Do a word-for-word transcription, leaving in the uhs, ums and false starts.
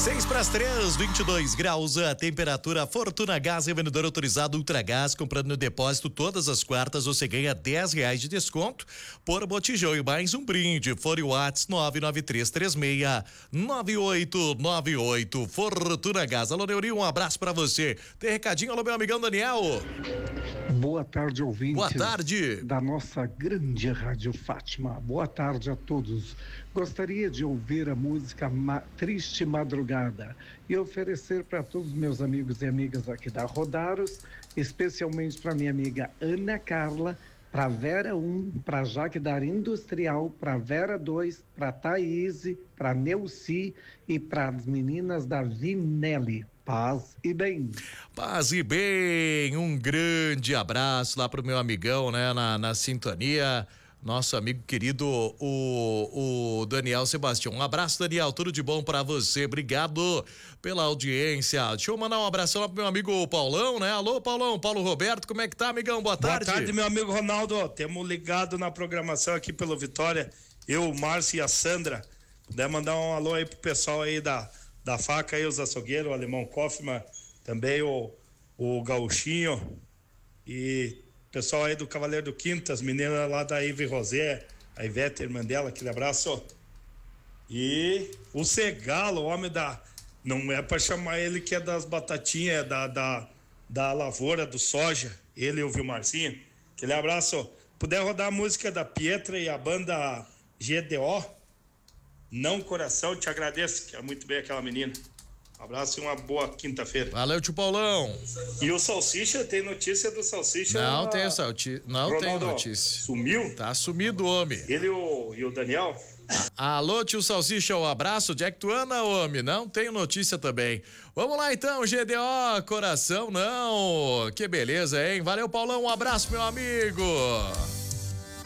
Seis para as três, vinte e dois graus a temperatura. Fortuna Gás, revendedor autorizado Ultragás. Comprando no depósito todas as quartas, você ganha dez reais de desconto por botijão e mais um brinde. Fone Whats nove nove três três seis nove oito nove oito. Fortuna Gás. Alô, Neuri, um abraço para você. Tem recadinho, alô, meu amigão Daniel. Boa tarde, ouvintes. Boa tarde. Da nossa grande Rádio Fátima. Boa tarde a todos. Gostaria de ouvir a música Ma- Triste Madrugada e oferecer para todos os meus amigos e amigas aqui da Rodaros, especialmente para minha amiga Ana Carla, para Vera um, para Jaquedar Industrial, para Vera dois, para Thaís, para Neuci e para as meninas da Vinelli. Paz e bem. Paz e bem, um grande abraço lá pro meu amigão, né, na, na sintonia, nosso amigo querido, o, o Daniel Sebastião. Um abraço, Daniel, tudo de bom pra você, obrigado pela audiência. Deixa eu mandar um abração lá pro meu amigo Paulão, né? Alô, Paulão, Paulo Roberto, como é que tá, amigão? Boa tarde. Boa tarde, meu amigo Ronaldo, temos ligado na programação aqui pelo Vitória, eu, o Márcio e a Sandra. Puder mandar um alô aí pro pessoal aí da da faca aí, os açougueiros, o Alemão Kaufmann, também o, o Gauchinho e pessoal aí do Cavaleiro do Quinto, as meninas lá da Ive Rosé, a Ivete, irmã dela, aquele abraço. E o Segalo, o homem da, não é pra chamar ele que é das batatinhas, é da, da, da lavoura do soja, ele e o Vilmarzinho, aquele abraço. Puder rodar a música da Pietra e a banda G D O, Não Coração, te agradeço, que é muito bem aquela menina. Um abraço e uma boa quinta-feira. Valeu, tio Paulão. E o Salsicha, tem notícia do Salsicha? Não tem salti... não Ronaldo, tem notícia. Sumiu? Tá sumido, homem. Ele e o, e o Daniel? Alô, tio Salsicha, um abraço. Jack tu anda, homem? Não tenho notícia também. Vamos lá então, G D O, coração não. Que beleza, hein? Valeu, Paulão, um abraço, meu amigo.